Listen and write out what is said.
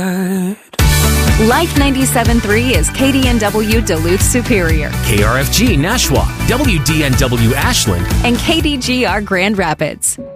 Life 97.3 is KDNW Duluth Superior, KRFG Nashua, WDNW Ashland, and KDGR Grand Rapids.